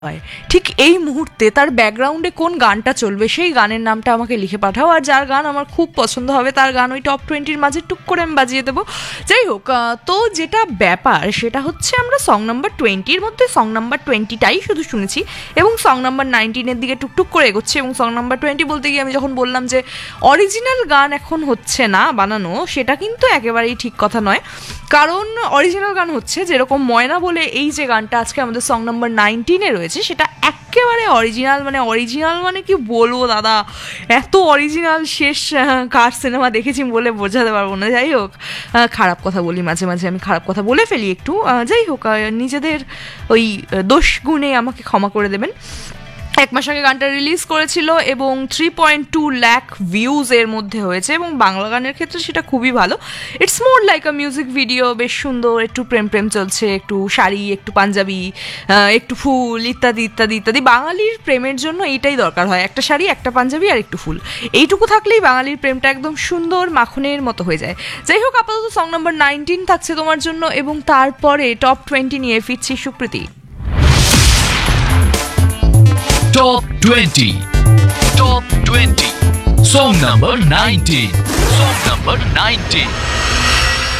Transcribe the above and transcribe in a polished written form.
হয় ঠিক এই মুহূর্তে তার ব্যাকগ্রাউন্ডে কোন গানটা চলবে সেই গানের নামটা আমাকে লিখে পাঠাও, আর যার গান আমার খুব পছন্দ হবে তার গান ওই টপ 20-র মাঝে টুক করে আমি বাজিয়ে দেবো। যাই হোক, তো যেটা ব্যাপার সেটা হচ্ছে আমরা সং নাম্বার 20-র মধ্যে সং নাম্বার 20টাই শুধু শুনেছি এবং সং নাম্বার 19-এর দিকে টুকটুক করে এগোচ্ছে। এবং সং নাম্বার 20 বলতে গিয়ে আমি যখন বললাম যে অরিজিনাল গান এখন হচ্ছে না বানানো, সেটা কিন্তু একেবারেই ঠিক কথা নয়। কারণ অরিজিনাল গান হচ্ছে, যেরকম ময়না বলে এই যে গানটা আজকে আমাদের সং নাম্বার 19-এ রয়েছে, সেটা একেবারে অরিজিনাল। অরিজিনাল মানে কি বলবো দাদা, এত অরিজিনাল শেষ কার সিনেমা দেখেছি বলে বোঝাতে পারবো না। যাই হোক, খারাপ কথা বলি মাঝে মাঝে, আমি খারাপ কথা বলে ফেলি একটু। যাই হোক, নিজেদের ওই দোষ গুণে আমাকে ক্ষমা করে দেবেন। 1 মাস আগে গানটা রিলিজ করেছিল এবং 3.2 লাখ ভিউজ এর মধ্যে হয়েছে, এবং বাংলা গানের ক্ষেত্রে সেটা খুবই ভালো। It's more like a music video, বেশ সুন্দর, একটু প্রেম প্রেম চলছে, একটু শাড়ি, একটু পাঞ্জাবি, একটু ফুল, ইত্যাদি ইত্যাদি ইত্যাদি। বাঙালির প্রেমের জন্য এইটাই দরকার হয়, একটা শাড়ি, একটা পাঞ্জাবি আর একটু ফুল। এইটুকু থাকলেই বাঙালির প্রেমটা একদম সুন্দর মাখনের মতো হয়ে যায়। যাই হোক, আপাতত সং নাম্বার 19 থাকছে তোমার জন্য, এবং তারপরে টপ 20 নিয়ে ফিরছি Supriti. Top 20. Top 20. Song number 19. Song number 19.